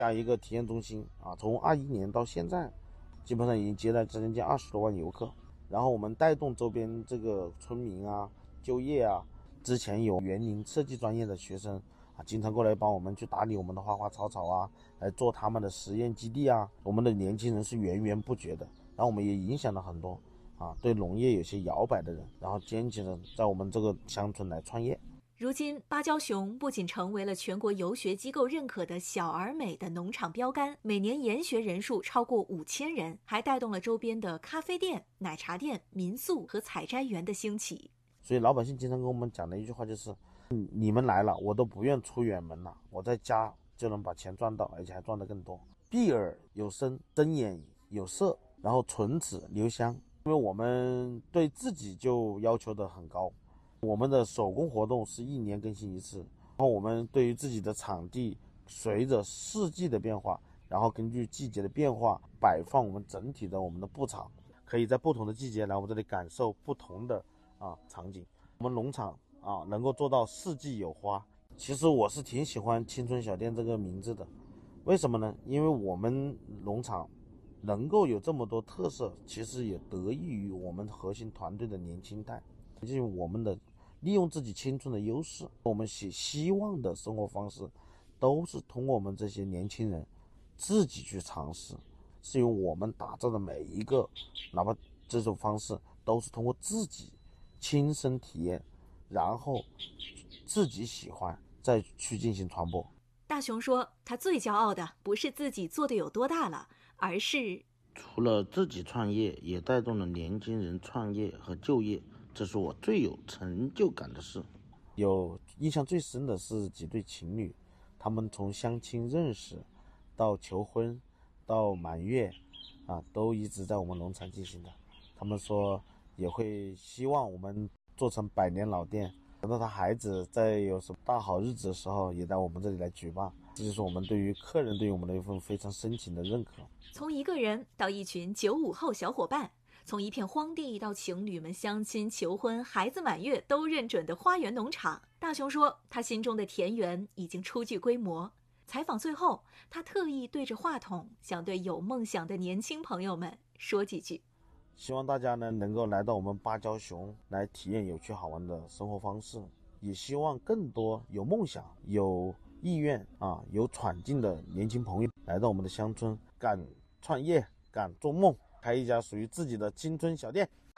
加一个体验中心啊，从21年到现在，基本上已经接待将近20多万游客。然后我们带动周边这个村民啊、就业啊，之前有园林设计专业的学生啊，经常过来帮我们去打理我们的花花草草啊，来做他们的实验基地啊。我们的年轻人是源源不绝的，然后我们也影响了很多啊，对农业有些摇摆的人，然后坚持着在我们这个乡村来创业。 如今，芭蕉熊不仅成为了全国游学机构认可的小而美的农场标杆，每年研学人数超过5000人，还带动了周边的咖啡店、奶茶店、民宿和采摘园的兴起。 所以老百姓经常跟我们讲的一句话就是，你们来了，我都不愿出远门了，我在家就能把钱赚到，而且还赚得更多。闭耳有声，睁眼有色，然后唇齿留香。因为我们对自己就要求的很高，我们的手工活动是1年更新一次，然后我们对于自己的场地，随着四季的变化，然后根据季节的变化摆放我们整体的我们的布场，可以在不同的季节来我们这里感受不同的场景。我们农场能够做到四季有花。其实我是挺喜欢青春小店这个名字的，为什么呢？因为我们农场能够有这么多特色，其实也得益于我们核心团队的年轻代，就是我们的利用自己青春的优势，我们希望的生活方式都是通过我们这些年轻人自己去尝试，是由我们打造的每一个，哪怕这种方式都是通过自己亲身体验，然后自己喜欢再去进行传播。 大熊说，他最骄傲的不是自己做的有多大了，而是除了自己创业，也带动了年轻人创业和就业，这是我最有成就感的事。 有印象最深的是几对情侣，他们从相亲认识到求婚到满月都一直在我们农场进行的。他们说也会希望我们做成100年老店，等到他孩子在有什么大好日子的时候也在我们这里来举办。这就是我们对于客人对于我们的一份非常深情的认可。 从一个人到一群95后小伙伴，从一片荒地到情侣们相亲求婚孩子满月都认准的花园农场。大熊说，他心中的田园已经初具规模。采访最后，他特意对着话筒想对有梦想的年轻朋友们说几句。 希望大家呢能够来到我们芭蕉熊来体验有趣好玩的生活方式，也希望更多有梦想有意愿有闯劲的年轻朋友来到我们的乡村，敢创业敢做梦，开一家属于自己的青春小店。